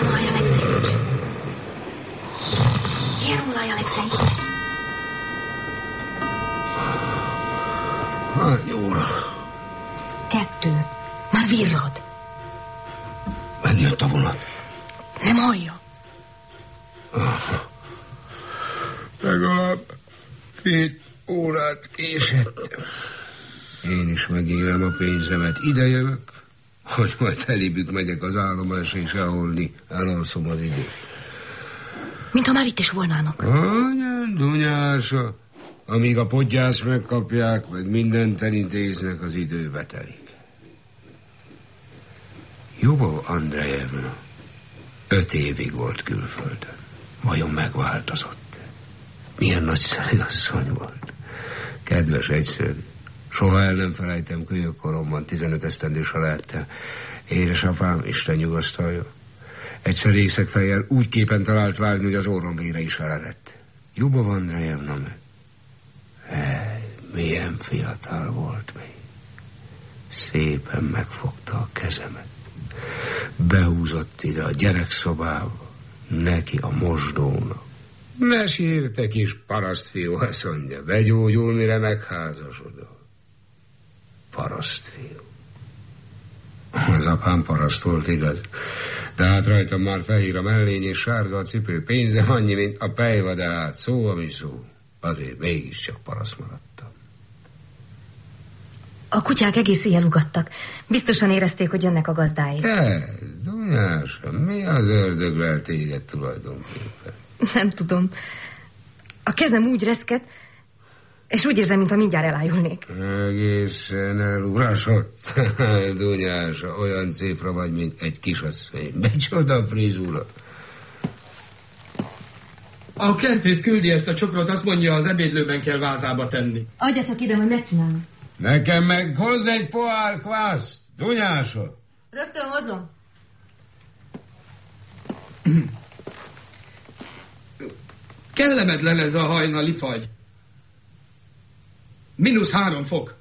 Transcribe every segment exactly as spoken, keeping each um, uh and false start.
Jermolaj Alexejics. Jermolaj Alexejics. Hány óra? Kettő. Már virrad. Megjött a vonat. Nem hallja. Legalább két órát késett. Én is megélem a pénzemet. Ide jövök, hogy majd elébük megyek az állomásra és elholni. Elalszom az időt. Mintha már itt is volnának. Hogyan, Dunyása? Amíg a podgyászt megkapják, meg mindent elintéznek, az időbe telik. Jobov Andrejevna öt évig volt külföldön. Vajon megváltozott? Milyen nagyszerű asszony volt. Kedves, egyszerű. Soha el nem felejtem, kölyök koromban, tizenöt esztendős, ha lehettem. Édesapám, Isten nyugasztalja. Egyszer részegfejjel úgy képen talált vágni, hogy az orrom vére is elerett. Jobov Andrejevna meg. Hely, milyen fiatal volt még. Szépen megfogta a kezemet. Behúzott ide a gyerekszobába, neki a mosdónak. Ne sírte, kis parasztfiú, azt mondja, begyógyul, mire megházasodol. Parasztfiú. Az apám paraszt volt, igaz? De hát rajtam már fehér a mellény és sárga a cipő. Pénzem annyi, mint a pejva, de hát szó, ami szó. Azért mégiscsak paraszt maradtam. A kutyák egész éjjel ugattak. Biztosan érezték, hogy jönnek a gazdáik. Te, Dunyása, mi az ördög lel téged tulajdonképpen? Nem tudom. A kezem úgy reszket, és úgy érzem, mintha mindjárt elájulnék. Egészen elurasott. Dunyása, olyan cifra vagy, mint egy kisasszony. Becsoda frizura. A kertész küldi ezt a csokrot, azt mondja, az ebédlőben kell vázába tenni. Adja csak ide, hogy megcsinálom. Nekem meg hozz egy pohár kvászt, Dunyása. Rögtön hozom. Kellemetlen ez a hajnali fagy. Mínusz három fok.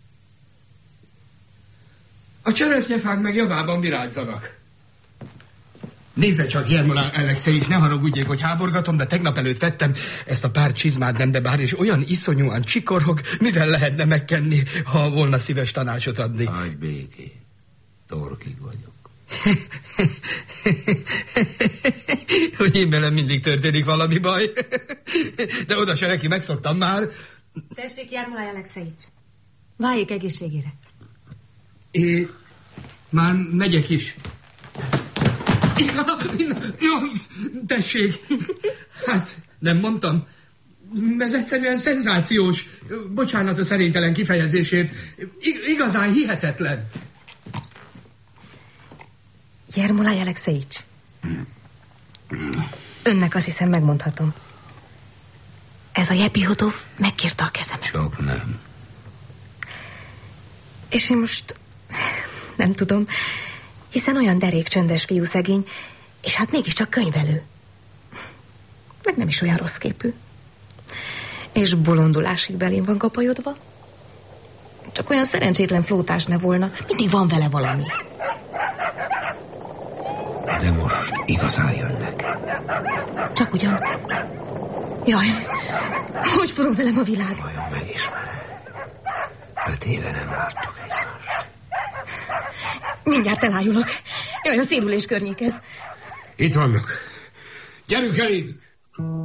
A cseresznyefák meg javában virágzanak. Nézze csak, Jermolaj Alexejics, ne haragudjék, hogy háborgatom, de tegnap előtt vettem ezt a pár csizmát, nem de bár, és olyan iszonyúan csikorog, mivel lehetne megkenni, ha volna szíves tanácsot adni. Hagyj békén, torkig vagyok. Hogy én velem mindig történik valami baj. De oda se neki, megszoktam már. Tessék, Jermolaj Alexejics. Váljék egészségére. Én már megyek is. Jó, tessék. Hát, nem mondtam. Ez egyszerűen szenzációs. Bocsánat a szerénytelen kifejezésért. I- igazán hihetetlen. Jermolaj Alexejics. Önnek azt hiszem megmondhatom. Ez a Jepihotov megkérte a kezem. Csak nem. És én most nem tudom, hiszen olyan derék csöndes fiú szegény, és hát mégiscsak könyvelő. Meg nem is olyan rossz képű. És bolondulásig belém van kapajodva. Csak olyan szerencsétlen flótás ne volna, mindig van vele valami. De most igazán jönnek. Csak ugyan. Jaj, hogy forog velem a világ? Vajon megismer? Öt éve nem láttuk egymást. Mindjárt elájulok. Jaj, a szélülés környékez. Itt vannak. Gyerünk elég!